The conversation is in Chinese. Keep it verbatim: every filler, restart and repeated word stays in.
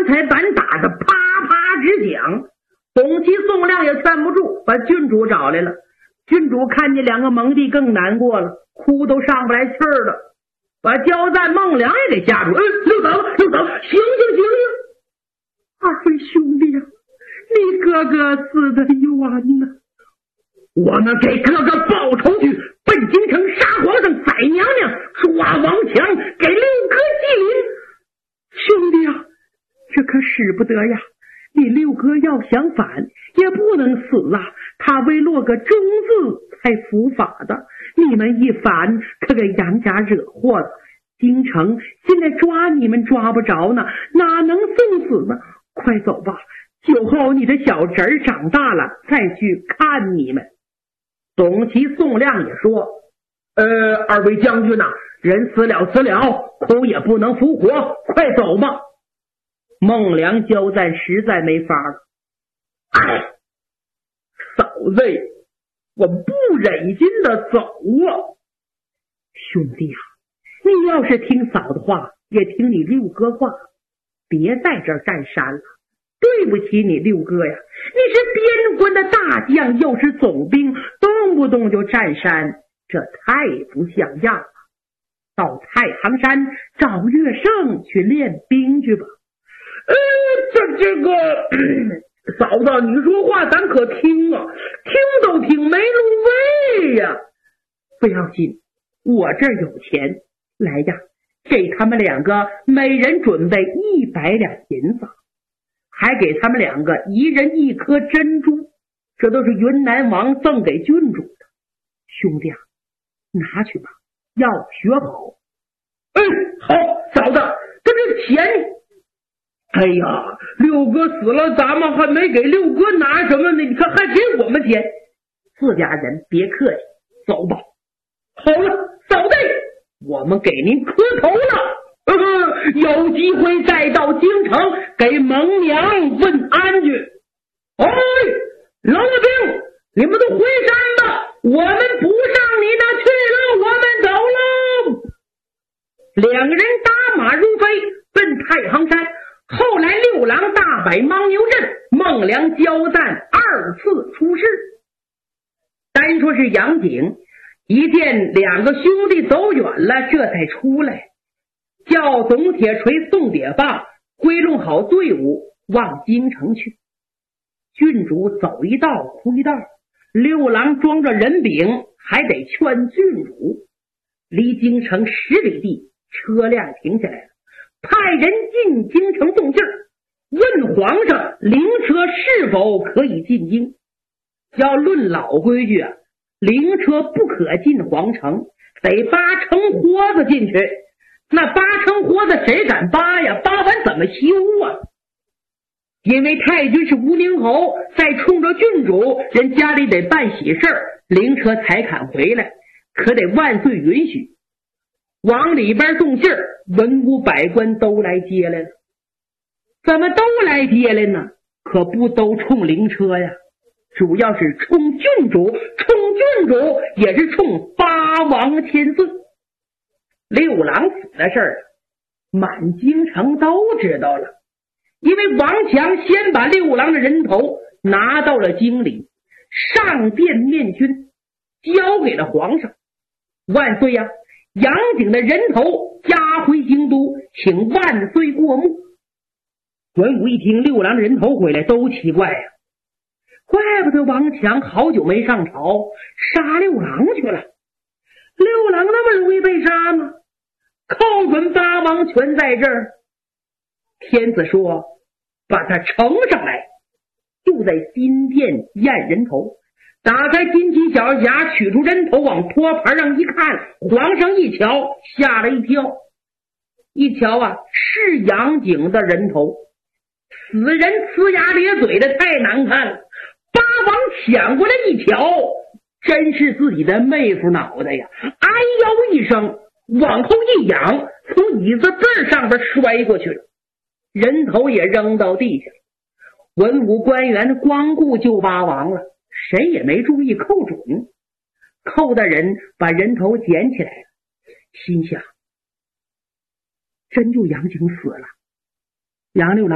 彩板打得啪啪直响。董其、宋亮也劝不住，把郡主找来了。郡主看见两个蒙弟更难过了，哭都上不来气儿了，把焦赞、孟良也给吓住。哎，六嫂子，六嫂子，醒醒醒醒！二位兄弟啊，你哥哥死得冤呐！我们给哥哥报仇去，奔京城杀皇上、宰娘娘，抓王强，给六哥祭灵。兄弟啊，这可使不得呀！你六哥要想反，也不能死啊！他为落个忠字才伏法的，你们一反，可给杨家惹祸了。京城现在抓你们抓不着呢，哪能送死呢？快走吧，酒后你的小侄儿长大了再去看你们。董其、宋亮也说：呃，二位将军呐、啊，人死了死了，哭也不能复活，快走吧。孟良、焦赞实在没法了。哎，嫂子，我不忍心的走啊。兄弟啊，你要是听嫂子话，也听你六哥话，别在这儿占山了。对不起你六哥呀，你是边关的大将，又是总兵，动不动就占山，这太不像样了。到太行山找岳胜去练兵去吧。呃，这这个咳嫂子，你说话咱可听啊，听都听没路喂呀。不要紧，我这儿有钱，来呀，给他们两个每人准备一百两银子，还给他们两个一人一颗珍珠，这都是云南王赠给郡主的。兄弟啊，拿去吧，要学好。嗯，好，嫂子，这是钱。哎呀，六哥死了，咱们还没给六哥拿什么呢，你看还给我们钱。自家人别客气，走吧。好了，嫂子，我们给您磕头了。呵呵，有机会再到京城给蒙娘问安去。哎，老兵，你们都回山吧，我们不上你那去了，我们走喽。两个人打马如飞，奔太行山。后来六郎大摆牦牛阵，孟良、焦赞二次出世。单说是杨景，一见两个兄弟走远了，这才出来，叫董铁锤、宋铁棒归拢好队伍，往京城去。郡主走一道哭一道，六郎装着人饼，还得劝郡主。离京城十里地，车辆停下来了，派人进京城动信儿，问皇上灵车是否可以进京。要论老规矩啊，灵车不可进皇城，得扒成活子进去。那扒成活子谁敢扒呀？扒完怎么修啊？因为太君是吴宁侯，再冲着郡主，人家里得办喜事儿，灵车才敢回来，可得万岁允许。往里边送信儿，文武百官都来接来了。怎么都来接来呢？可不都冲灵车呀，主要是冲郡主，冲郡主也是冲八王千岁。六郎死的事儿，满京城都知道了，因为王强先把六郎的人头拿到了京里，上殿面君，交给了皇上。万岁呀、啊！杨景的人头押回京都，请万岁过目。文武一听六郎的人头回来，都奇怪呀、啊，怪不得王强好久没上朝，杀六郎去了。六郎那么容易被杀吗？寇准八王全在这儿。天子说把他呈上来，就在金殿验人头。打开金漆小匣，取出人头，往托盘上一看，皇上一瞧，吓了一跳。一瞧啊，是杨景的人头，死人呲牙咧嘴的，太难看了。八王抢过来一瞧，真是自己的妹夫脑袋呀！哎呦一声，往后一仰，从椅子背上边摔过去了，人头也扔到地下了。文武官员光顾救八王了，谁也没注意寇准。寇大人把人头捡起来了，心想真就杨景死了。杨六郎